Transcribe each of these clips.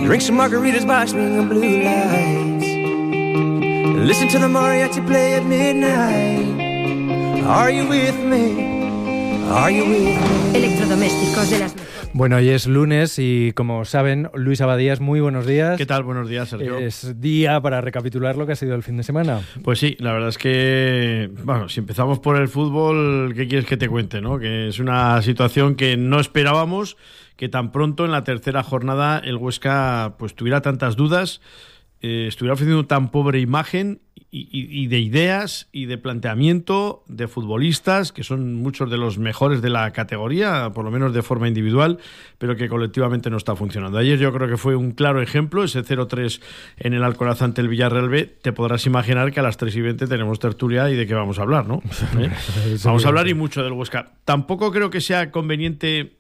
Drink some margaritas by swinging blue lights. Listen to the mariachi play at midnight. Are you with me? Are you with me? Electrodomésticos de las... Bueno, hoy es lunes y como saben, Luis Abadías, muy buenos días. ¿Qué tal? Buenos días, Sergio. Es día para recapitular lo que ha sido el fin de semana. Pues sí, la verdad es que, bueno, si empezamos por el fútbol, ¿qué quieres que te cuente, no? Que es una situación que no esperábamos, que tan pronto en la tercera jornada el Huesca pues tuviera tantas dudas, estuviera ofreciendo tan pobre imagen y de ideas y de planteamiento de futbolistas que son muchos de los mejores de la categoría, por lo menos de forma individual, pero que colectivamente no está funcionando. Ayer yo creo que fue un claro ejemplo, ese 0-3 en el Alcoraz ante el Villarreal B. Te podrás imaginar que a las 3:20 tenemos tertulia y de qué vamos a hablar, ¿no? Vamos a hablar y mucho del Huesca. Tampoco creo que sea conveniente...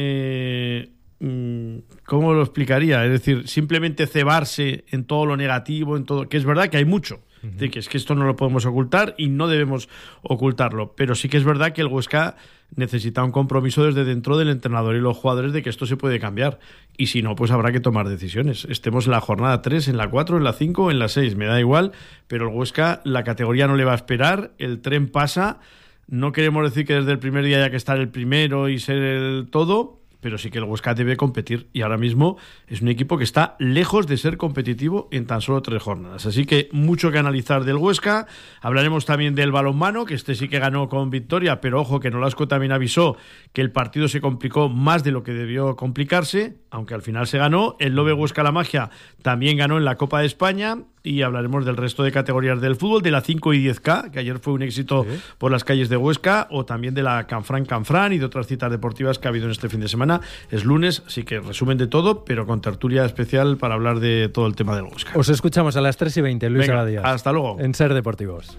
¿cómo lo explicaría? Es decir, simplemente cebarse en todo lo negativo, en todo, que es verdad que hay mucho. Que es que esto no lo podemos ocultar y no debemos ocultarlo, pero sí que es verdad que el Huesca necesita un compromiso desde dentro del entrenador y los jugadores de que esto se puede cambiar, y si no, pues habrá que tomar decisiones. Estemos en la jornada 3, en la 4, en la 5 o en la 6, me da igual, pero el Huesca, la categoría no le va a esperar, el tren pasa. No queremos decir que desde el primer día haya que estar el primero y ser el todo, pero sí que el Huesca debe competir, y ahora mismo es un equipo que está lejos de ser competitivo en tan solo 3 jornadas. Así que mucho que analizar del Huesca. Hablaremos también del balonmano, que este sí que ganó con victoria, pero ojo que Nolasco también avisó que el partido se complicó más de lo que debió complicarse, aunque al final se ganó. El Lobe Huesca La Magia también ganó en la Copa de España, y hablaremos del resto de categorías del fútbol, de la 5 y 10K, que ayer fue un éxito por las calles de Huesca, o también de la Canfrán y de otras citas deportivas que ha habido en este fin de semana. Es lunes, así que resumen de todo, pero con tertulia especial para hablar de todo el tema del Huesca. Os escuchamos a las 3:20, Luis Abadías. Hasta luego. En Ser Deportivos.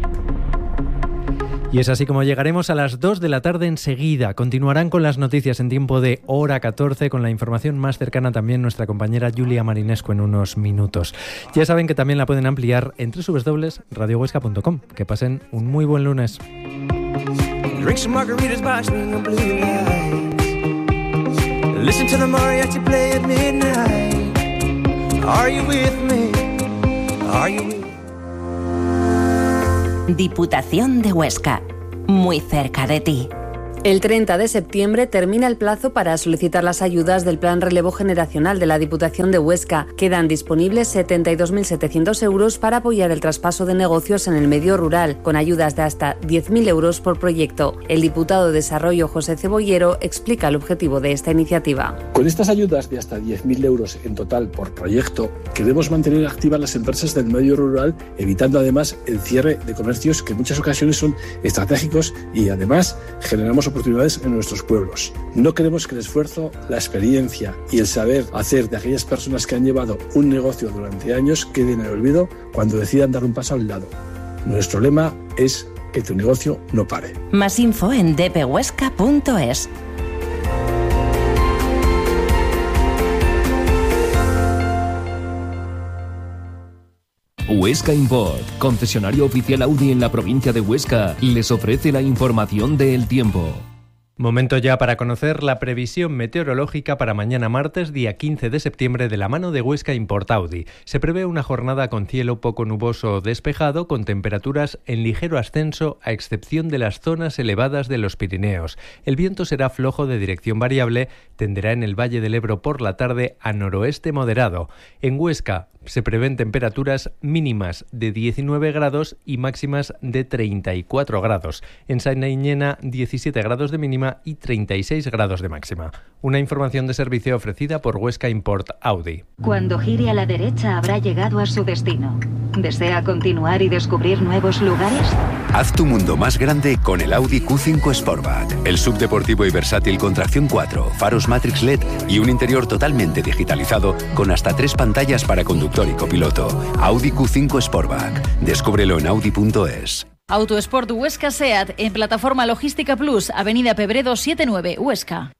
Y es así como llegaremos a las 2 de la tarde enseguida. Continuarán con las noticias en tiempo de hora 14, con la información más cercana también nuestra compañera Julia Marinescu en unos minutos. Ya saben que también la pueden ampliar en www.radiohuesca.com. Que pasen un muy buen lunes. Drink some margaritas by swinging blue lights. Listen to the mariachi play at midnight. Are you with me? Are you with me? Diputación de Huesca, muy cerca de ti. El 30 de septiembre termina el plazo para solicitar las ayudas del Plan Relevo Generacional de la Diputación de Huesca. Quedan disponibles 72.700 euros para apoyar el traspaso de negocios en el medio rural, con ayudas de hasta 10.000 euros por proyecto. El diputado de Desarrollo, José Cebollero, explica el objetivo de esta iniciativa. Con estas ayudas de hasta 10.000 euros en total por proyecto, queremos mantener activas las empresas del medio rural, evitando además el cierre de comercios que en muchas ocasiones son estratégicos, y además generamos oportunidades en nuestros pueblos. No queremos que el esfuerzo, la experiencia y el saber hacer de aquellas personas que han llevado un negocio durante años queden en el olvido cuando decidan dar un paso al lado. Nuestro lema es que tu negocio no pare. Más info en dphuesca.es. Huesca Import, concesionario oficial Audi en la provincia de Huesca, les ofrece la información del tiempo. Momento ya para conocer la previsión meteorológica para mañana martes, día 15 de septiembre, de la mano de Huesca Import Audi. Se prevé una jornada con cielo poco nuboso o despejado, con temperaturas en ligero ascenso, a excepción de las zonas elevadas de los Pirineos. El viento será flojo de dirección variable, tenderá en el Valle del Ebro por la tarde a noroeste moderado. En Huesca se prevén temperaturas mínimas de 19 grados y máximas de 34 grados. En Sainaiñena, 17 grados de mínima y 36 grados de máxima. Una información de servicio ofrecida por Huesca Import Audi. Cuando gire a la derecha habrá llegado a su destino. ¿Desea continuar y descubrir nuevos lugares? Haz tu mundo más grande con el Audi Q5 Sportback. El subdeportivo y versátil con tracción 4, faros Matrix LED y un interior totalmente digitalizado con hasta 3 pantallas para conductor y copiloto. Audi Q5 Sportback. Descúbrelo en audi.es. Autosport Huesca SEAT en Plataforma Logística Plus, Avenida Pebredo 79, Huesca.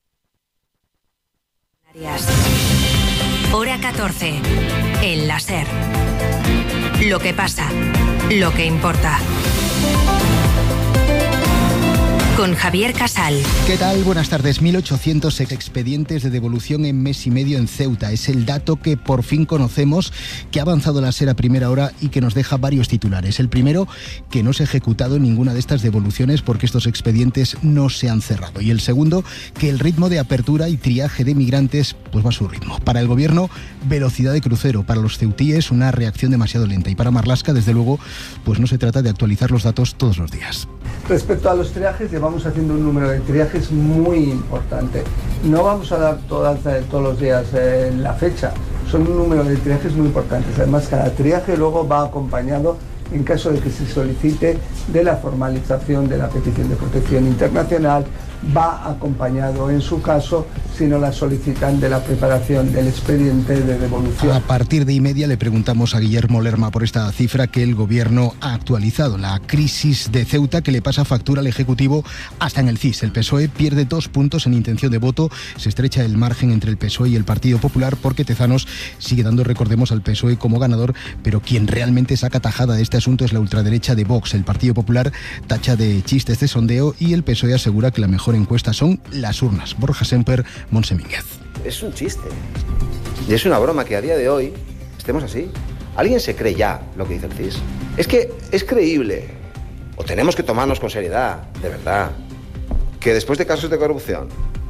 Hora 14. El láser. Lo que pasa, lo que importa. con Javier Casal. ¿Qué tal? Buenas tardes. 1.800 expedientes de devolución en mes y medio en Ceuta. Es el dato que por fin conocemos, que ha avanzado la SER a primera hora y que nos deja varios titulares. El primero, que no se ha ejecutado ninguna de estas devoluciones porque estos expedientes no se han cerrado. Y el segundo, que el ritmo de apertura y triaje de migrantes pues va a su ritmo. Para el gobierno, velocidad de crucero. Para los ceutíes, una reacción demasiado lenta. Y para Marlaska, desde luego, pues no se trata de actualizar los datos todos los días. Respecto a los triajes, llevamos haciendo un número de triajes muy importante. No vamos a dar todos los días la fecha, son un número de triajes muy importantes. Además, cada triaje luego va acompañado, en caso de que se solicite, de la formalización de la petición de protección internacional, va acompañado, en su caso, si no la solicitan, de la preparación del expediente de devolución. A partir de 1:30 le preguntamos a Guillermo Lerma por esta cifra que el gobierno ha actualizado. La crisis de Ceuta, que le pasa factura al Ejecutivo hasta en el CIS. El PSOE pierde 2 puntos en intención de voto. Se estrecha el margen entre el PSOE y el Partido Popular porque Tezanos sigue dando, recordemos, al PSOE como ganador, pero quien realmente saca tajada de este asunto es la ultraderecha de Vox. El Partido Popular tacha de chiste este sondeo y el PSOE asegura que la mejor encuesta son las urnas. Borja Semper, Montse Mínguez. Es un chiste y es una broma que a día de hoy estemos así. ¿Alguien se cree ya lo que dice el CIS? Es que es creíble, o tenemos que tomarnos con seriedad, de verdad, que después de casos de corrupción,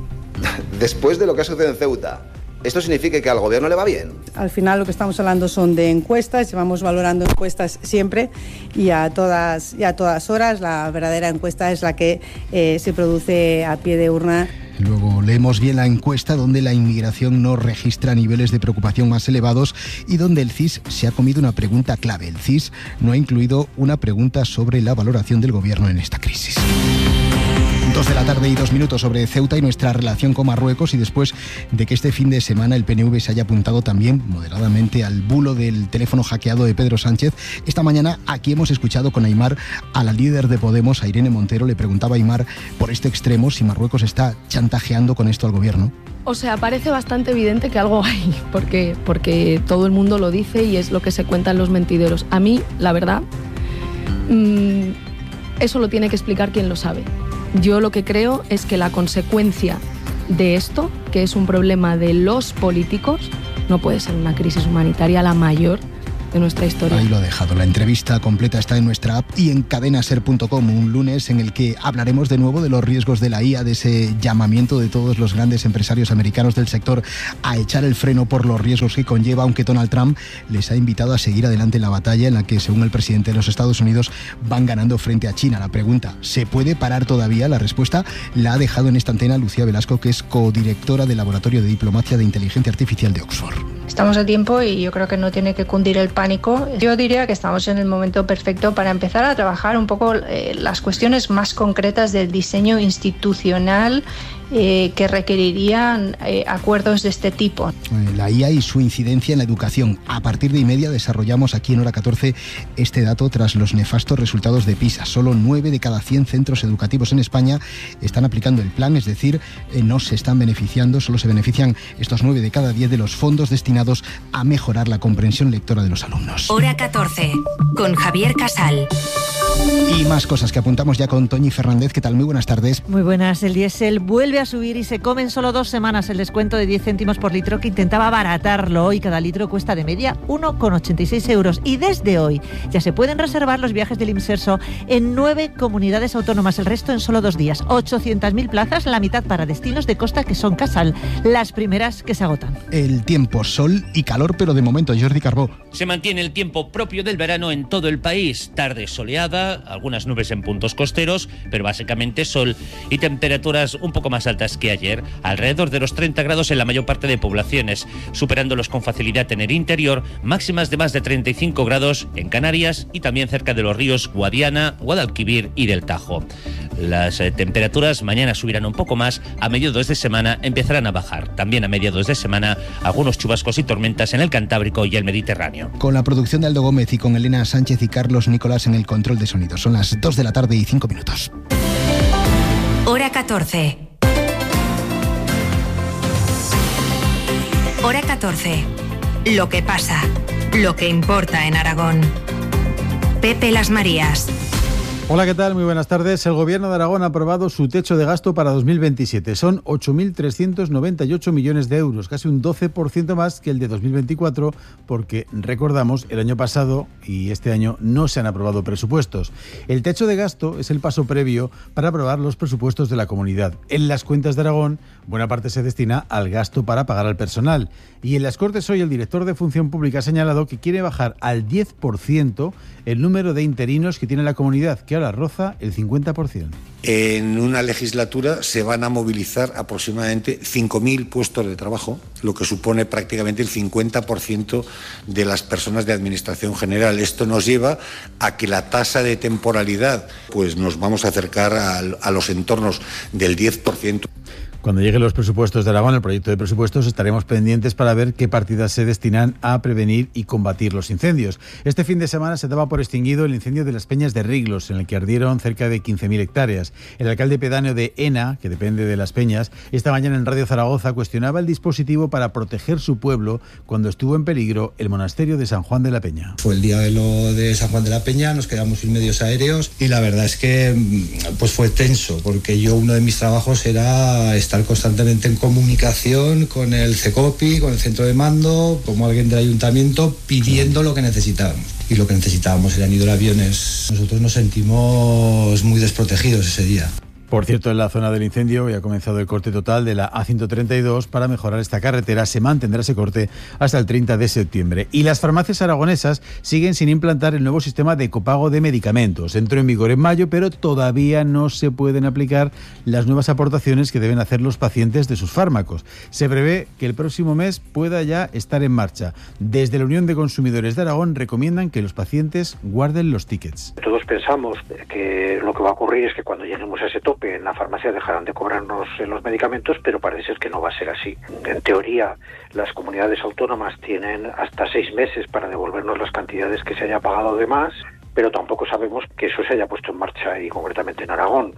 después de lo que ha sucedido en Ceuta, ¿esto significa que al gobierno le va bien? Al final lo que estamos hablando son de encuestas, llevamos valorando encuestas siempre y a todas horas. La verdadera encuesta es la que se produce a pie de urna. Luego leemos bien la encuesta donde la inmigración no registra niveles de preocupación más elevados y donde el CIS se ha comido una pregunta clave. El CIS no ha incluido una pregunta sobre la valoración del gobierno en esta crisis. 2 de la tarde y 2 minutos sobre Ceuta y nuestra relación con Marruecos, y después de que este fin de semana el PNV se haya apuntado también moderadamente al bulo del teléfono hackeado de Pedro Sánchez, esta mañana aquí hemos escuchado con Aimar a la líder de Podemos, a Irene Montero. Le preguntaba a Aimar por este extremo si Marruecos está chantajeando con esto al gobierno. O sea, parece bastante evidente que algo hay, porque todo el mundo lo dice y es lo que se cuenta en los mentideros. A mí, la verdad, eso lo tiene que explicar quien lo sabe. Yo lo que creo es que la consecuencia de esto, que es un problema de los políticos, no puede ser una crisis humanitaria la mayor de nuestra historia. Ahí lo ha dejado. La entrevista completa está en nuestra app y en cadenaser.com, un lunes en el que hablaremos de nuevo de los riesgos de la IA, de ese llamamiento de todos los grandes empresarios americanos del sector a echar el freno por los riesgos que conlleva, aunque Donald Trump les ha invitado a seguir adelante en la batalla en la que, según el presidente de los Estados Unidos, van ganando frente a China. La pregunta, ¿se puede parar todavía? La respuesta la ha dejado en esta antena Lucía Velasco, que es codirectora del Laboratorio de Diplomacia de Inteligencia Artificial de Oxford. Estamos a tiempo y yo creo que no tiene que cundir el pánico. Yo diría que estamos en el momento perfecto para empezar a trabajar un poco las cuestiones más concretas del diseño institucional que requerirían acuerdos de este tipo. La IA y su incidencia en la educación. A partir de 1:30 desarrollamos aquí en Hora 14 este dato tras los nefastos resultados de PISA. Solo 9 de cada 100 centros educativos en España están aplicando el plan, es decir, no se están beneficiando, solo se benefician estos 9 de cada 10 de los fondos destinados a mejorar la comprensión lectora de los alumnos. Hora 14, con Javier Casal. Y más cosas que apuntamos ya con Toñi Fernández. ¿Qué tal? Muy buenas tardes. Muy buenas. El diésel vuelve a subir y se come en solo 2 semanas el descuento de 10 céntimos por litro que intentaba abaratarlo. Hoy cada litro cuesta de media 1,86 euros. Y desde hoy ya se pueden reservar los viajes del Imserso en 9 comunidades autónomas. El resto en solo 2 días. 800.000 plazas, la mitad para destinos de costa que son Casal. Las primeras que se agotan. El tiempo, sol y calor, pero de momento, Jordi Carbó. Se mantiene el tiempo propio del verano en todo el país. Tarde soleada, algunas nubes en puntos costeros, pero básicamente sol y temperaturas un poco más altas que ayer, alrededor de los 30 grados en la mayor parte de poblaciones, superándolos con facilidad en el interior, máximas de más de 35 grados en Canarias y también cerca de los ríos Guadiana, Guadalquivir y del Tajo. Las temperaturas mañana subirán un poco más, a mediados de semana empezarán a bajar. También a mediados de semana algunos chubascos y tormentas en el Cantábrico y el Mediterráneo. Con la producción de Aldo Gómez y con Elena Sánchez y Carlos Nicolás en el control de sonido. Son las 2 de la tarde y 5 minutos. Hora 14. Hora 14. Lo que pasa, lo que importa en Aragón. Pepe Las Marías. Hola, ¿qué tal? Muy buenas tardes. El Gobierno de Aragón ha aprobado su techo de gasto para 2027. Son 8.398 millones de euros, casi un 12% más que el de 2024, porque, recordamos, el año pasado y este año no se han aprobado presupuestos. El techo de gasto es el paso previo para aprobar los presupuestos de la comunidad. En las cuentas de Aragón, buena parte se destina al gasto para pagar al personal. Y en las Cortes hoy el director de Función Pública ha señalado que quiere bajar al 10% el número de interinos que tiene la comunidad, que ahora roza el 50%. En una legislatura se van a movilizar aproximadamente 5.000 puestos de trabajo, lo que supone prácticamente el 50% de las personas de administración general. Esto nos lleva a que la tasa de temporalidad, pues nos vamos a acercar a los entornos del 10%. Cuando lleguen los presupuestos de Aragón, el proyecto de presupuestos, estaremos pendientes para ver qué partidas se destinan a prevenir y combatir los incendios. Este fin de semana se daba por extinguido el incendio de las Peñas de Riglos, en el que ardieron cerca de 15.000 hectáreas. El alcalde pedáneo de Ena, que depende de las Peñas, esta mañana en Radio Zaragoza cuestionaba el dispositivo para proteger su pueblo cuando estuvo en peligro el monasterio de San Juan de la Peña. Fue el día de San Juan de la Peña, nos quedamos sin medios aéreos y la verdad es que pues fue tenso, porque uno de mis trabajos era estar constantemente en comunicación con el CECOPI, con el centro de mando, como alguien del ayuntamiento, pidiendo lo que necesitábamos. Y lo que necesitábamos eran hidroaviones. Nosotros nos sentimos muy desprotegidos ese día. Por cierto, en la zona del incendio ya ha comenzado el corte total de la A132 para mejorar esta carretera. Se mantendrá ese corte hasta el 30 de septiembre. Y las farmacias aragonesas siguen sin implantar el nuevo sistema de copago de medicamentos. Entró en vigor en mayo, pero todavía no se pueden aplicar las nuevas aportaciones que deben hacer los pacientes de sus fármacos. Se prevé que el próximo mes pueda ya estar en marcha. Desde la Unión de Consumidores de Aragón recomiendan que los pacientes guarden los tickets. Todos pensamos que lo que va a ocurrir es que cuando lleguemos a ese tope en la farmacia dejarán de cobrarnos los medicamentos, pero parece ser que no va a ser así. En teoría, las comunidades autónomas tienen hasta 6 meses para devolvernos las cantidades que se haya pagado de más, pero tampoco sabemos que eso se haya puesto en marcha y concretamente en Aragón.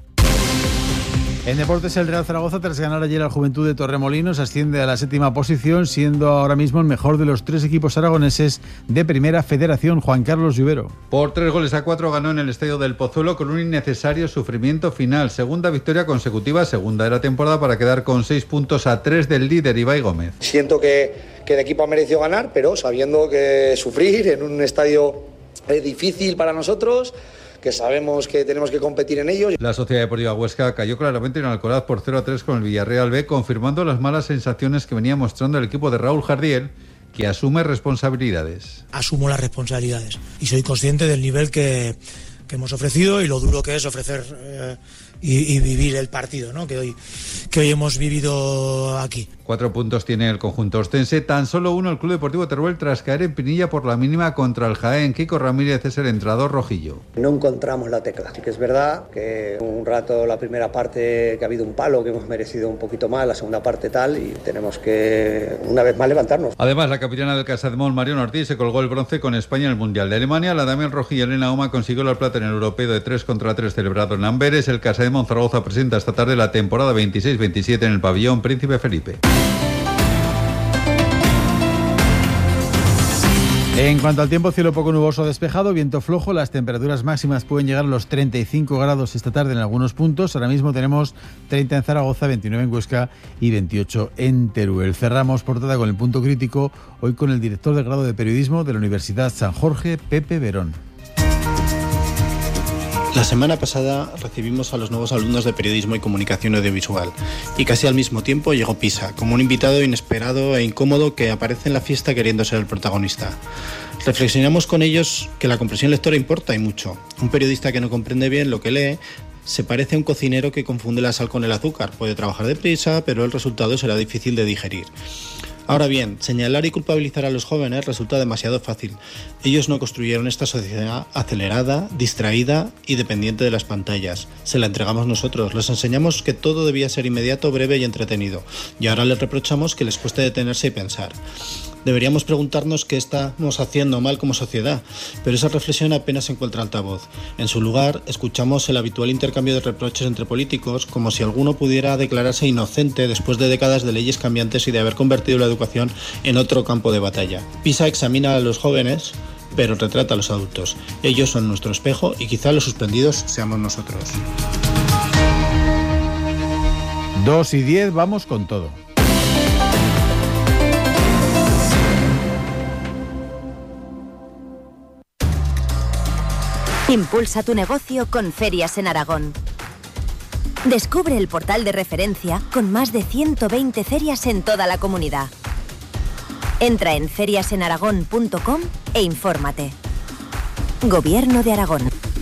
En deportes, el Real Zaragoza, tras ganar ayer al Juventud de Torremolinos, asciende a la 7ª posición, siendo ahora mismo el mejor de los 3 equipos aragoneses de Primera Federación. Juan Carlos Lluvero. Por 3-4 ganó en el Estadio del Pozuelo con un innecesario sufrimiento final. Segunda victoria consecutiva, segunda de la temporada, para quedar con 6 puntos a 3 del líder Ibai Gómez. Siento que el equipo ha merecido ganar, pero sabiendo que sufrir en un estadio difícil para nosotros, que sabemos que tenemos que competir en ellos. La Sociedad Deportiva Huesca cayó claramente en Alcoraz por 0-3 con el Villarreal B, confirmando las malas sensaciones que venía mostrando el equipo de Raúl Jardiel, que asume responsabilidades. Asumo las responsabilidades y soy consciente del nivel que hemos ofrecido y lo duro que es ofrecer y vivir el partido, ¿no? que hoy hemos vivido aquí. 4 puntos tiene el conjunto ostense, tan solo 1 el Club Deportivo Teruel tras caer en Pinilla por la mínima contra el Jaén. Kiko Ramírez es el entrenador rojillo. No encontramos la tecla. Sí que es verdad que un rato la primera parte que ha habido un palo, que hemos merecido un poquito más, la segunda parte tal, y tenemos que una vez más levantarnos. Además, la capitana del Casademón, Marion Ortiz, se colgó el bronce con España en el Mundial de Alemania. La Damián Rojillo, Elena Oma, consiguió la plata en el Europeo de 3-3 celebrado en Amberes. El Casademón Zaragoza presenta esta tarde la temporada 26-27 en el pabellón Príncipe Felipe. En cuanto al tiempo, cielo poco nuboso despejado, viento flojo, las temperaturas máximas pueden llegar a los 35 grados esta tarde en algunos puntos. Ahora mismo tenemos 30 en Zaragoza, 29 en Huesca y 28 en Teruel. Cerramos portada con el punto crítico, hoy con el director de grado de periodismo de la Universidad San Jorge, Pepe Verón. La semana pasada recibimos a los nuevos alumnos de Periodismo y Comunicación Audiovisual y casi al mismo tiempo llegó Pisa, como un invitado inesperado e incómodo que aparece en la fiesta queriendo ser el protagonista. Reflexionamos con ellos que la comprensión lectora importa y mucho. Un periodista que no comprende bien lo que lee se parece a un cocinero que confunde la sal con el azúcar. Puede trabajar deprisa, pero el resultado será difícil de digerir. Ahora bien, señalar y culpabilizar a los jóvenes resulta demasiado fácil. Ellos no construyeron esta sociedad acelerada, distraída y dependiente de las pantallas. Se la entregamos nosotros, les enseñamos que todo debía ser inmediato, breve y entretenido. Y ahora les reprochamos que les cueste detenerse y pensar. Deberíamos preguntarnos qué estamos haciendo mal como sociedad, pero esa reflexión apenas encuentra altavoz. En su lugar, escuchamos el habitual intercambio de reproches entre políticos, como si alguno pudiera declararse inocente después de décadas de leyes cambiantes y de haber convertido la educación en otro campo de batalla. PISA examina a los jóvenes pero retrata a los adultos. Ellos son nuestro espejo y quizá los suspendidos seamos nosotros. 2:10, vamos con todo. Impulsa tu negocio con Ferias en Aragón. Descubre el portal de referencia con más de 120 ferias en toda la comunidad. Entra en feriasenaragón.com e infórmate. Gobierno de Aragón.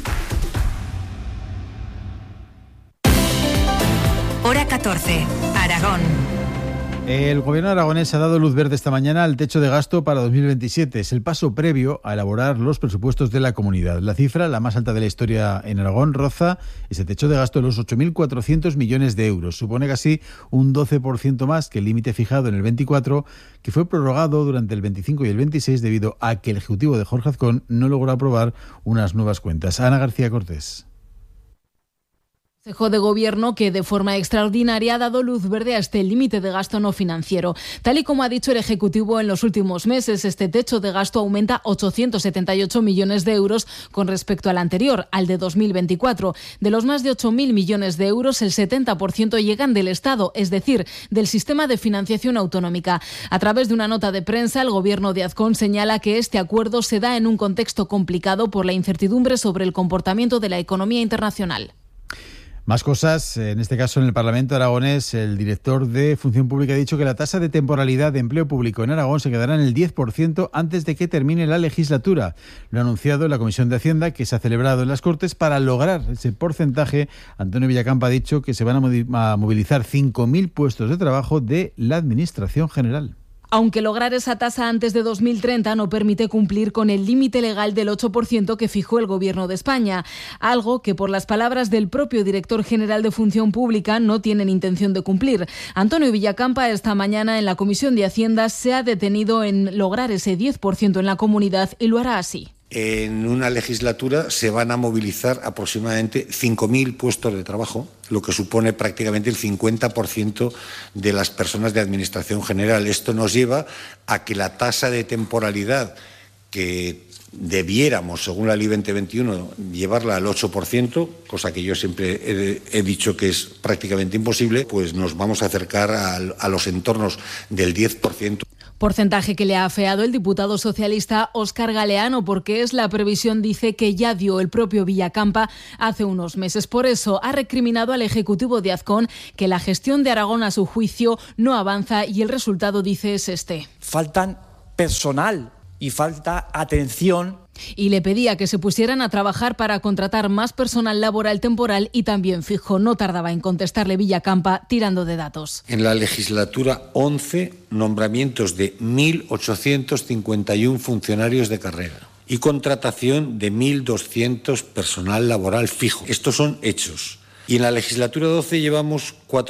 Hora 14, Aragón. El gobierno aragonés ha dado luz verde esta mañana al techo de gasto para 2027. Es el paso previo a elaborar los presupuestos de la comunidad. La cifra, la más alta de la historia en Aragón, roza ese techo de gasto de los 8.400 millones de euros. Supone casi un 12% más que el límite fijado en el 24, que fue prorrogado durante el 25 y el 26 debido a que el Ejecutivo de Jorge Azcón no logró aprobar unas nuevas cuentas. Ana García Cortés. Consejo de Gobierno que de forma extraordinaria ha dado luz verde a este límite de gasto no financiero. Tal y como ha dicho el Ejecutivo en los últimos meses, este techo de gasto aumenta 878 millones de euros con respecto al anterior, al de 2024. De los más de 8.000 millones de euros, el 70% llegan del Estado, es decir, del sistema de financiación autonómica. A través de una nota de prensa, el Gobierno de Azcón señala que este acuerdo se da en un contexto complicado por la incertidumbre sobre el comportamiento de la economía internacional. Más cosas, en este caso en el Parlamento aragonés, el director de Función Pública ha dicho que la tasa de temporalidad de empleo público en Aragón se quedará en el 10% antes de que termine la legislatura. Lo ha anunciado en la Comisión de Hacienda, que se ha celebrado en las Cortes. Para lograr ese porcentaje, Antonio Villacampa ha dicho que se van a movilizar 5.000 puestos de trabajo de la Administración General. Aunque lograr esa tasa antes de 2030 no permite cumplir con el límite legal del 8% que fijó el Gobierno de España, algo que, por las palabras del propio director general de Función Pública, no tienen intención de cumplir. Antonio Villacampa esta mañana en la Comisión de Hacienda se ha detenido en lograr ese 10% en la comunidad y lo hará así. En una legislatura se van a movilizar aproximadamente 5.000 puestos de trabajo, lo que supone prácticamente el 50% de las personas de Administración General. Esto nos lleva a que la tasa de temporalidad que debiéramos, según la Ley 2021, llevarla al 8%, cosa que yo siempre he dicho que es prácticamente imposible, pues nos vamos a acercar a los entornos del 10%. Porcentaje que le ha afeado el diputado socialista Óscar Galeano, porque es la previsión, dice, que ya dio el propio Villacampa hace unos meses. Por eso ha recriminado al Ejecutivo de Azcón que la gestión de Aragón, a su juicio, no avanza y el resultado, dice, es este. Faltan personal y falta atención. Y le pedía que se pusieran a trabajar para contratar más personal laboral temporal y también fijo. No tardaba en contestarle Villacampa tirando de datos. En la legislatura 11, nombramientos de 1.851 funcionarios de carrera y contratación de 1.200 personal laboral fijo. Estos son hechos. Y en la legislatura 12 llevamos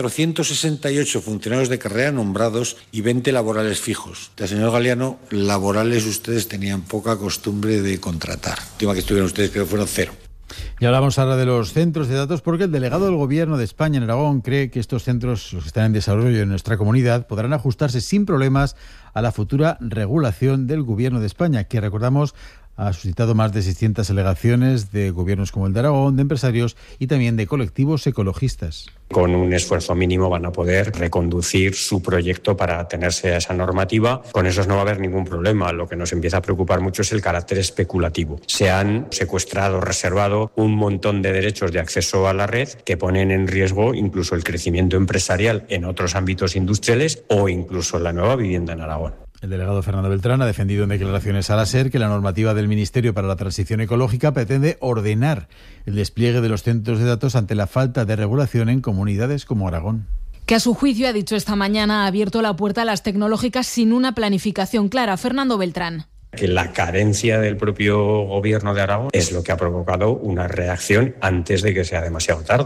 468 funcionarios de carrera nombrados y 20 laborales fijos. Señor Galeano, laborales ustedes tenían poca costumbre de contratar. La última que estuvieron ustedes creo que fueron 0. Y hablamos ahora de los centros de datos, porque el delegado del Gobierno de España en Aragón cree que estos centros, los que están en desarrollo en nuestra comunidad, podrán ajustarse sin problemas a la futura regulación del Gobierno de España, que, recordamos, ha suscitado más de 600 alegaciones de gobiernos como el de Aragón, de empresarios y también de colectivos ecologistas. Con un esfuerzo mínimo van a poder reconducir su proyecto para atenerse a esa normativa. Con esos no va a haber ningún problema. Lo que nos empieza a preocupar mucho es el carácter especulativo. Se han secuestrado, reservado un montón de derechos de acceso a la red que ponen en riesgo incluso el crecimiento empresarial en otros ámbitos industriales o incluso la nueva vivienda en Aragón. El delegado Fernando Beltrán ha defendido en declaraciones a la SER que la normativa del Ministerio para la Transición Ecológica pretende ordenar el despliegue de los centros de datos ante la falta de regulación en comunidades como Aragón. Que a su juicio, ha dicho esta mañana, ha abierto la puerta a las tecnológicas sin una planificación clara. Fernando Beltrán. Que la carencia del propio Gobierno de Aragón es lo que ha provocado una reacción antes de que sea demasiado tarde.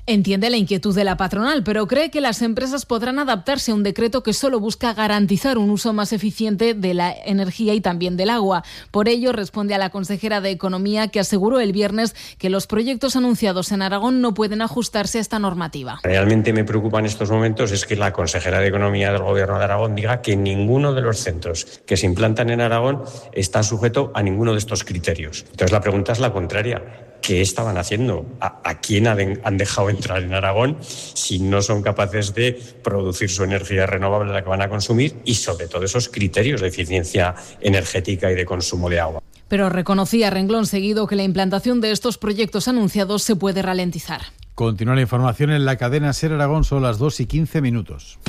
Entiende la inquietud de la patronal, pero cree que las empresas podrán adaptarse a un decreto que solo busca garantizar un uso más eficiente de la energía y también del agua. Por ello, responde a la consejera de Economía, que aseguró el viernes que los proyectos anunciados en Aragón no pueden ajustarse a esta normativa. Realmente me preocupa en estos momentos es que la consejera de Economía del Gobierno de Aragón diga que ninguno de los centros que se implantan en Aragón está sujeto a ninguno de estos criterios. Entonces la pregunta es la contraria. ¿Qué estaban haciendo? ¿A quién han dejado entrar en Aragón si no son capaces de producir su energía renovable, la que van a consumir, y sobre todo esos criterios de eficiencia energética y de consumo de agua? Pero reconocía renglón seguido que la implantación de estos proyectos anunciados se puede ralentizar. Continúa la información en la cadena SER Aragón, son las 2:15.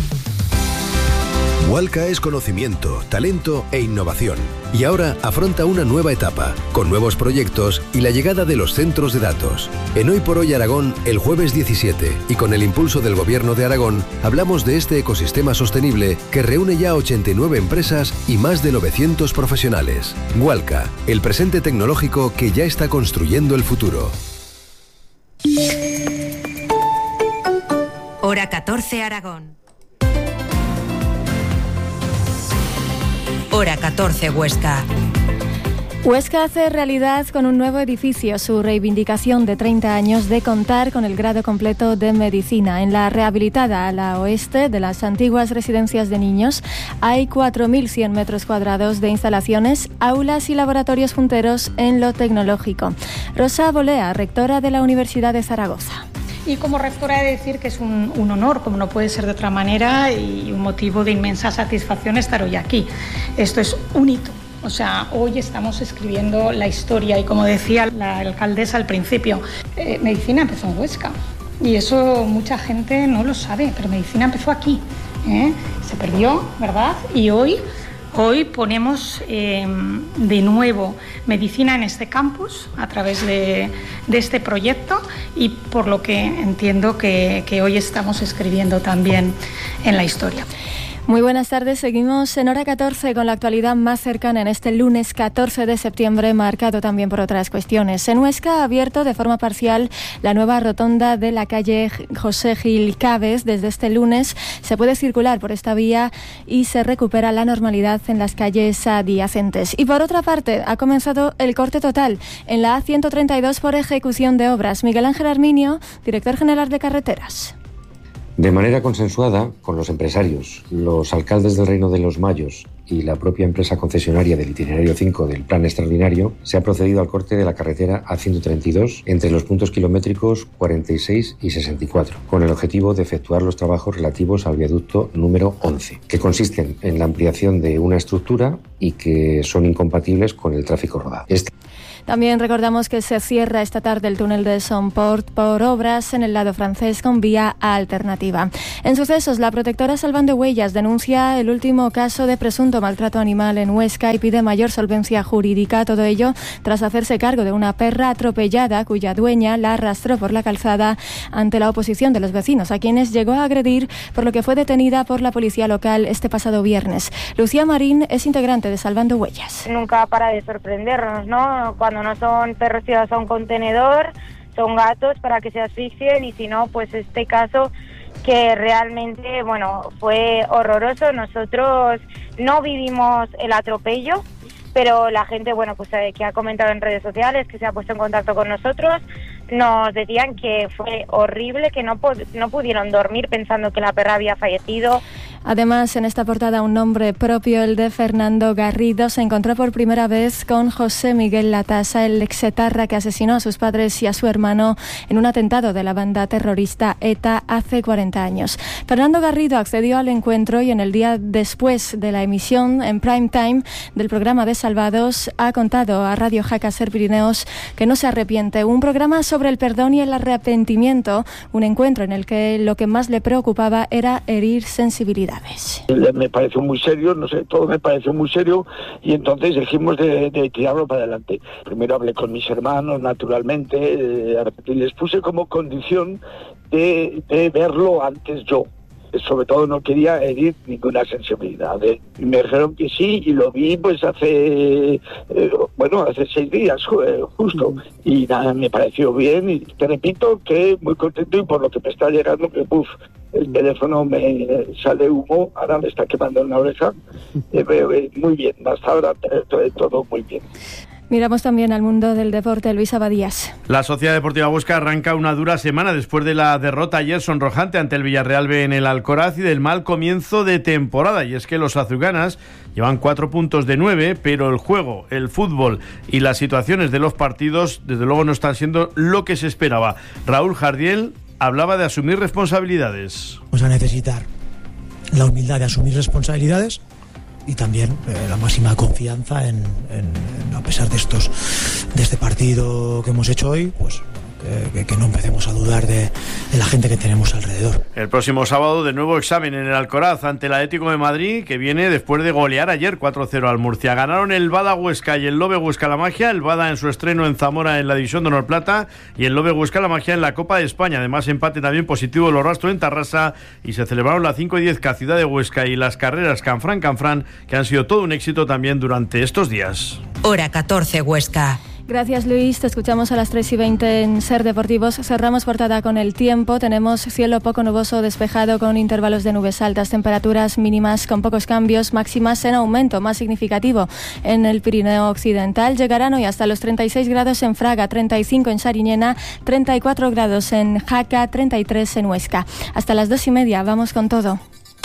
Walca es conocimiento, talento e innovación. Y ahora afronta una nueva etapa, con nuevos proyectos y la llegada de los centros de datos. En Hoy por Hoy Aragón, el jueves 17, y con el impulso del Gobierno de Aragón, hablamos de este ecosistema sostenible que reúne ya 89 empresas y más de 900 profesionales. Walca, el presente tecnológico que ya está construyendo el futuro. Hora 14 Aragón. Hora 14 Huesca. Huesca hace realidad con un nuevo edificio su reivindicación de 30 años de contar con el grado completo de medicina. En la rehabilitada ala oeste de las antiguas residencias de niños hay 4.100 metros cuadrados de instalaciones, aulas y laboratorios punteros en lo tecnológico. Rosa Bolea, rectora de la Universidad de Zaragoza. Y como rectora he de decir que es un honor, como no puede ser de otra manera, y un motivo de inmensa satisfacción estar hoy aquí. Esto es un hito. O sea, hoy estamos escribiendo la historia y, como decía la alcaldesa al principio, medicina empezó en Huesca. Y eso mucha gente no lo sabe, pero medicina empezó aquí. Se perdió, ¿verdad? Y hoy ponemos de nuevo medicina en este campus a través de este proyecto, y por lo que entiendo que hoy estamos escribiendo también en la historia. Muy buenas tardes, seguimos en Hora 14 con la actualidad más cercana en este lunes 14 de septiembre, marcado también por otras cuestiones. En Huesca ha abierto de forma parcial la nueva rotonda de la calle José Gil Caves. Desde este lunes se puede circular por esta vía y se recupera la normalidad en las calles adyacentes. Y por otra parte, ha comenzado el corte total en la A132 por ejecución de obras. Miguel Ángel Arminio, director general de Carreteras. De manera consensuada con los empresarios, los alcaldes del Reino de los Mayos y la propia empresa concesionaria del itinerario 5 del plan extraordinario, se ha procedido al corte de la carretera A132 entre los puntos kilométricos 46 y 64, con el objetivo de efectuar los trabajos relativos al viaducto número 11, que consisten en la ampliación de una estructura y que son incompatibles con el tráfico rodado. También recordamos que se cierra esta tarde el túnel de Somport por obras en el lado francés con vía alternativa. En sucesos, la protectora Salvando Huellas denuncia el último caso de presunto maltrato animal en Huesca y pide mayor solvencia jurídica. Todo ello tras hacerse cargo de una perra atropellada cuya dueña la arrastró por la calzada ante la oposición de los vecinos, a quienes llegó a agredir, por lo que fue detenida por la policía local este pasado viernes. Lucía Marín es integrante de Salvando Huellas. Nunca para de sorprendernos, ¿no? Cuando no son perros tirados a un contenedor, son gatos para que se asfixien, y si no, pues este caso que realmente, bueno, fue horroroso. Nosotros no vivimos el atropello, pero la gente, bueno, pues que ha comentado en redes sociales, que se ha puesto en contacto con nosotros, nos decían que fue horrible, que no pudieron dormir pensando que la perra había fallecido. Además, en esta portada, un nombre propio, el de Fernando Garrido, se encontró por primera vez con José Miguel Latasa, el exetarra que asesinó a sus padres y a su hermano en un atentado de la banda terrorista ETA hace 40 años. Fernando Garrido accedió al encuentro y en el día después de la emisión en prime time del programa de Salvados ha contado a Radio Jaca Ser Pirineos que no se arrepiente. Un programa sobre el perdón y el arrepentimiento, un encuentro en el que lo que más le preocupaba era herir sensibilidades. Me pareció muy serio, no sé, todo me pareció muy serio, y entonces dijimos de tirarlo para adelante. Primero hablé con mis hermanos, naturalmente, y les puse como condición de verlo antes yo. sobre todo no quería herir ninguna sensibilidad. Y me dijeron que sí, y lo vi pues hace 6 días justo, y nada, me pareció bien, y te repito que muy contento, y por lo que me está llegando, que el teléfono me sale humo, ahora me está quemando en la oreja. Muy bien, hasta ahora todo muy bien. Miramos también al mundo del deporte. Luis Abadías. La Sociedad Deportiva Huesca arranca una dura semana después de la derrota ayer sonrojante ante el Villarreal B en el Alcoraz y del mal comienzo de temporada. Y es que los azulgranas llevan 4 puntos de 9, pero el juego, el fútbol y las situaciones de los partidos desde luego no están siendo lo que se esperaba. Raúl Jardiel hablaba de asumir responsabilidades. Vamos a necesitar la humildad de asumir responsabilidades y también la máxima confianza en a pesar de este partido que hemos hecho hoy, pues que no empecemos a dudar de la gente que tenemos alrededor. El próximo sábado de nuevo examen en el Alcoraz ante el Atlético de Madrid, que viene después de golear ayer 4-0 al Murcia. Ganaron el Bada Huesca y el Lobe Huesca La Magia, el Bada en su estreno en Zamora en la División de Honor Plata y el Lobe Huesca La Magia en la Copa de España. Además, empate también positivo los Rastro en Tarrasa, y se celebraron la 5 y 10K Ciudad de Huesca y las carreras Canfrán, que han sido todo un éxito también durante estos días. Hora 14 Huesca. Gracias, Luis. Te escuchamos a las 3:20 en Ser Deportivos. Cerramos portada con el tiempo. Tenemos cielo poco nuboso despejado con intervalos de nubes altas, temperaturas mínimas con pocos cambios, máximas en aumento más significativo en el Pirineo Occidental. Llegarán hoy hasta los 36 grados en Fraga, 35 en Sariñena, 34 grados en Jaca, 33 en Huesca. Hasta las 2:30. Vamos con todo.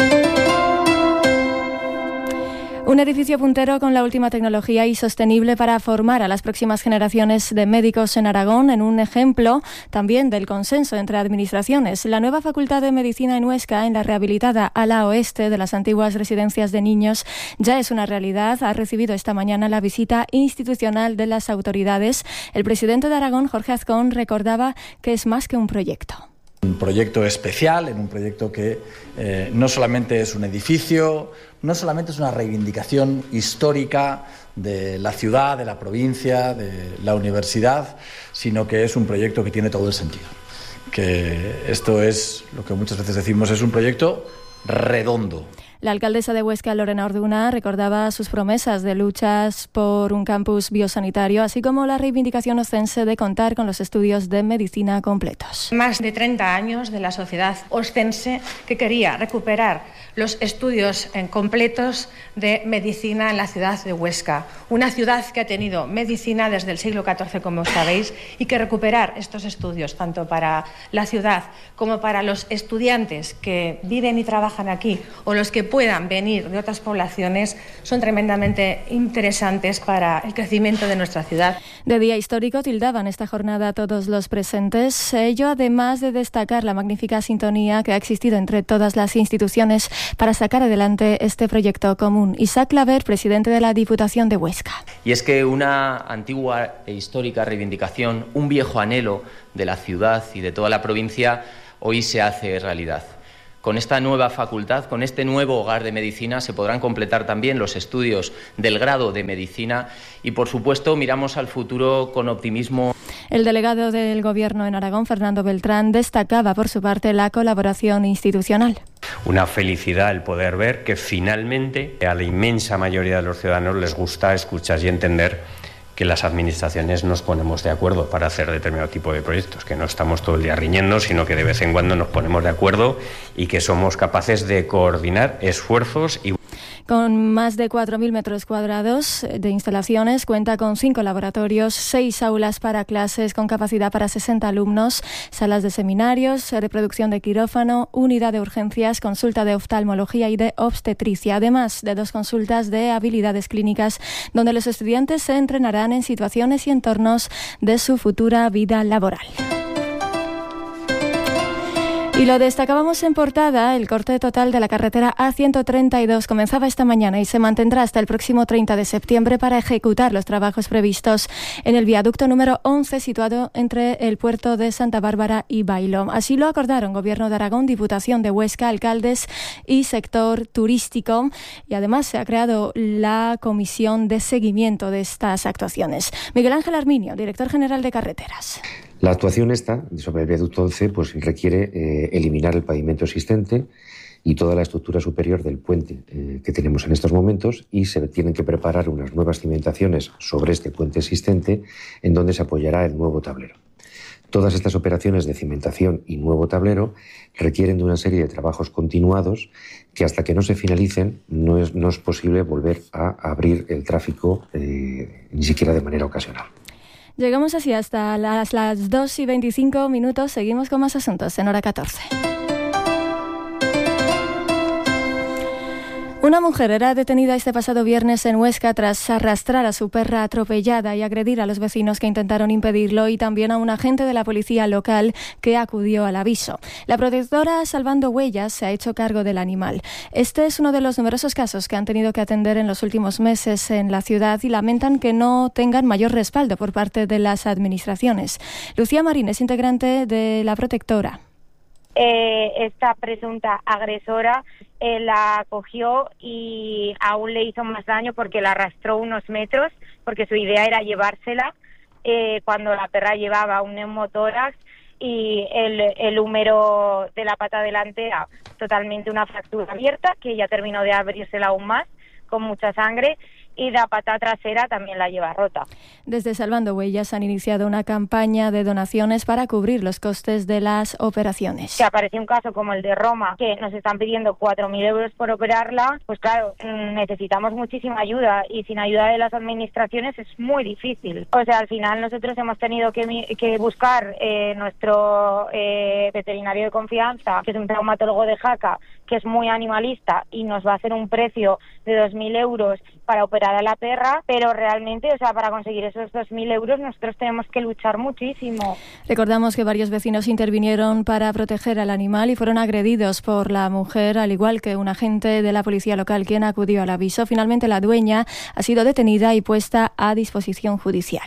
Un edificio puntero con la última tecnología y sostenible para formar a las próximas generaciones de médicos en Aragón, en un ejemplo también del consenso entre administraciones. La nueva Facultad de Medicina en Huesca, en la rehabilitada ala oeste de las antiguas residencias de niños, ya es una realidad. Ha recibido esta mañana la visita institucional de las autoridades. El presidente de Aragón, Jorge Azcón, recordaba que es más que un proyecto. Un proyecto especial, en un proyecto que no solamente es un edificio, no solamente es una reivindicación histórica de la ciudad, de la provincia, de la universidad, sino que es un proyecto que tiene todo el sentido. Que esto es lo que muchas veces decimos, es un proyecto redondo. La alcaldesa de Huesca, Lorena Orduna, recordaba sus promesas de luchas por un campus biosanitario, así como la reivindicación oscense de contar con los estudios de medicina completos. Más de 30 años de la sociedad oscense que quería recuperar los estudios completos de medicina en la ciudad de Huesca. Una ciudad que ha tenido medicina desde el siglo XIV, como sabéis, y que recuperar estos estudios, tanto para la ciudad como para los estudiantes que viven y trabajan aquí, o los que puedan venir de otras poblaciones, son tremendamente interesantes para el crecimiento de nuestra ciudad. De día histórico tildaban esta jornada todos los presentes. Ello además de destacar la magnífica sintonía que ha existido entre todas las instituciones para sacar adelante este proyecto común. Isaac Claver, presidente de la Diputación de Huesca. Y es que una antigua e histórica reivindicación, un viejo anhelo de la ciudad y de toda la provincia, hoy se hace realidad. Con esta nueva facultad, con este nuevo hogar de medicina, se podrán completar también los estudios del grado de medicina y, por supuesto, miramos al futuro con optimismo. El delegado del Gobierno en Aragón, Fernando Beltrán, destacaba por su parte la colaboración institucional. Una felicidad el poder ver que finalmente a la inmensa mayoría de los ciudadanos les gusta escuchar y entender que las administraciones nos ponemos de acuerdo para hacer determinado tipo de proyectos, que no estamos todo el día riñendo, sino que de vez en cuando nos ponemos de acuerdo y que somos capaces de coordinar esfuerzos y... Con más de 4.000 metros cuadrados de instalaciones, cuenta con 5 laboratorios, 6 aulas para clases con capacidad para 60 alumnos, salas de seminarios, reproducción de quirófano, unidad de urgencias, consulta de oftalmología y de obstetricia, además de 2 consultas de habilidades clínicas, donde los estudiantes se entrenarán en situaciones y entornos de su futura vida laboral. Y lo destacábamos en portada, el corte total de la carretera A132 comenzaba esta mañana y se mantendrá hasta el próximo 30 de septiembre para ejecutar los trabajos previstos en el viaducto número 11 situado entre el puerto de Santa Bárbara y Bailo. Así lo acordaron Gobierno de Aragón, Diputación de Huesca, alcaldes y sector turístico, y además se ha creado la comisión de seguimiento de estas actuaciones. Miguel Ángel Arminio, director general de Carreteras. La actuación esta sobre el viaducto 11 pues requiere eliminar el pavimento existente y toda la estructura superior del puente que tenemos en estos momentos, y se tienen que preparar unas nuevas cimentaciones sobre este puente existente en donde se apoyará el nuevo tablero. Todas estas operaciones de cimentación y nuevo tablero requieren de una serie de trabajos continuados que hasta que no se finalicen no es posible volver a abrir el tráfico ni siquiera de manera ocasional. Llegamos así hasta las 2:25. Seguimos con más asuntos en Hora 14. Una mujer era detenida este pasado viernes en Huesca tras arrastrar a su perra atropellada y agredir a los vecinos que intentaron impedirlo, y también a un agente de la policía local que acudió al aviso. La protectora Salvando Huellas se ha hecho cargo del animal. Este es uno de los numerosos casos que han tenido que atender en los últimos meses en la ciudad y lamentan que no tengan mayor respaldo por parte de las administraciones. Lucía Marín es integrante de la protectora. Esta presunta agresora la cogió y aún le hizo más daño porque la arrastró unos metros, porque su idea era llevársela cuando la perra llevaba un neumotórax y el húmero de la pata delantera totalmente una fractura abierta, que ya terminó de abrírsela aún más, con mucha sangre, y la pata trasera también la lleva rota. Desde Salvando Huellas han iniciado una campaña de donaciones para cubrir los costes de las operaciones. Que apareció un caso como el de Roma, que nos están pidiendo 4.000 euros por operarla, pues claro, necesitamos muchísima ayuda, y sin ayuda de las administraciones es muy difícil. O sea, al final nosotros hemos tenido que buscar nuestro veterinario de confianza, que es un traumatólogo de Jaca, que es muy animalista y nos va a hacer un precio de 2.000 euros para operar a la perra, pero realmente, o sea, para conseguir esos 2.000 euros nosotros tenemos que luchar muchísimo. Recordamos que varios vecinos intervinieron para proteger al animal y fueron agredidos por la mujer, al igual que un agente de la policía local quien acudió al aviso. Finalmente la dueña ha sido detenida y puesta a disposición judicial.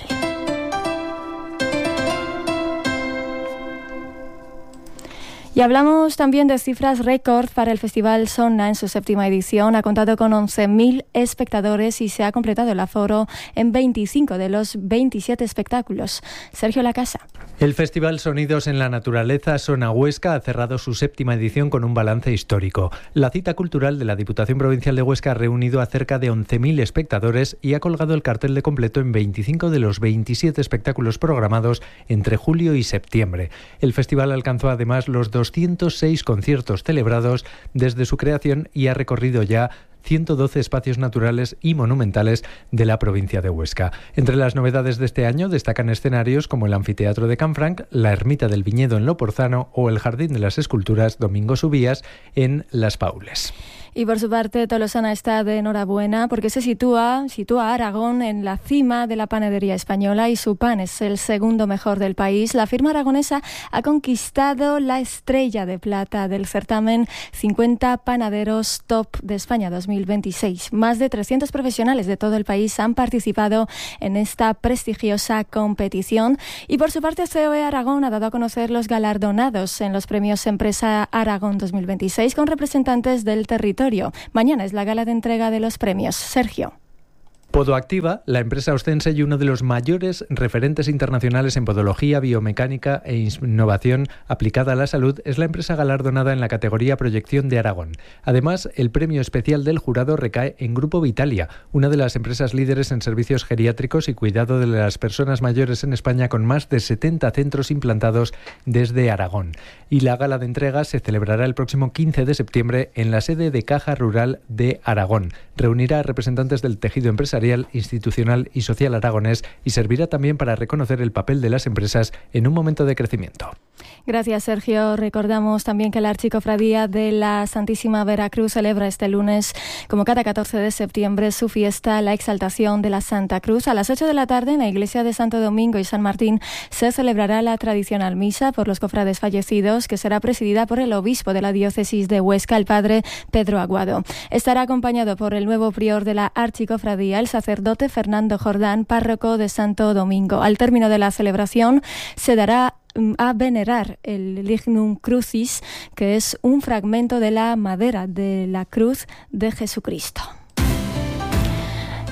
Y hablamos también de cifras récord para el Festival Sonna en su 7ª edición. Ha contado con 11.000 espectadores y se ha completado el aforo en 25 de los 27 espectáculos. Sergio Lacasa. El Festival Sonidos en la Naturaleza Sonna Huesca ha cerrado su 7ª edición con un balance histórico. La cita cultural de la Diputación Provincial de Huesca ha reunido a cerca de 11.000 espectadores y ha colgado el cartel de completo en 25 de los 27 espectáculos programados entre julio y septiembre. El festival alcanzó además los 206 conciertos celebrados desde su creación y ha recorrido ya 112 espacios naturales y monumentales de la provincia de Huesca. Entre las novedades de este año destacan escenarios como el Anfiteatro de Canfranc, la Ermita del Viñedo en Loporzano o el Jardín de las Esculturas Domingo Subías en Las Paules. Y por su parte, Tolosana está de enhorabuena porque se sitúa a Aragón en la cima de la panadería española y su pan es el segundo mejor del país. La firma aragonesa ha conquistado la estrella de plata del certamen 50 Panaderos Top de España 2026. Más de 300 profesionales de todo el país han participado en esta prestigiosa competición. Y por su parte, COE Aragón ha dado a conocer los galardonados en los premios Empresa Aragón 2026 con representantes del territorio. Mañana es la gala de entrega de los premios. Sergio. Podoactiva, la empresa ostense y uno de los mayores referentes internacionales en podología, biomecánica e innovación aplicada a la salud, es la empresa galardonada en la categoría Proyección de Aragón. Además, el premio especial del jurado recae en Grupo Vitalia, una de las empresas líderes en servicios geriátricos y cuidado de las personas mayores en España, con más de 70 centros implantados desde Aragón. Y la gala de entrega se celebrará el próximo 15 de septiembre en la sede de Caja Rural de Aragón. Reunirá a representantes del tejido empresarial, institucional y social aragonés y servirá también para reconocer el papel de las empresas en un momento de crecimiento. Gracias, Sergio. Recordamos también que la Archicofradía de la Santísima Veracruz celebra este lunes, como cada 14 de septiembre, su fiesta, la Exaltación de la Santa Cruz. A las 8 de la tarde, en la iglesia de Santo Domingo y San Martín, se celebrará la tradicional misa por los cofrades fallecidos, que será presidida por el obispo de la diócesis de Huesca, el padre Pedro Aguado. Estará acompañado por el nuevo prior de la Archicofradía, el sacerdote Fernando Jordán, párroco de Santo Domingo. Al término de la celebración se dará a venerar el Lignum Crucis, que es un fragmento de la madera de la cruz de Jesucristo.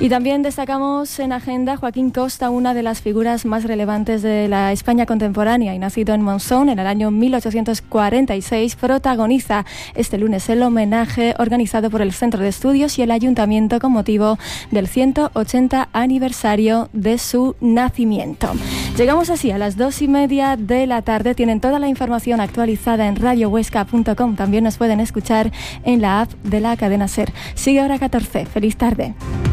Y también destacamos en agenda Joaquín Costa, una de las figuras más relevantes de la España contemporánea y nacido en Monzón en el año 1846, protagoniza este lunes el homenaje organizado por el Centro de Estudios y el Ayuntamiento con motivo del 180 aniversario de su nacimiento. Llegamos así a las 2:30 de la tarde. Tienen toda la información actualizada en radiohuesca.com. También nos pueden escuchar en la app de la cadena SER. Sigue Hora 14. Feliz tarde.